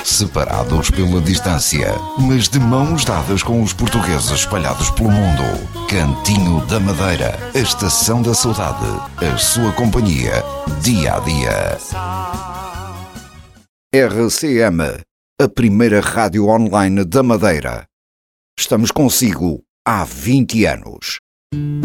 separados pela distância, mas de mãos dadas com os portugueses espalhados pelo mundo. Cantinho da Madeira, a estação da saudade, a sua companhia, dia a dia. RCM, a primeira rádio online da Madeira. Estamos consigo há 20 anos.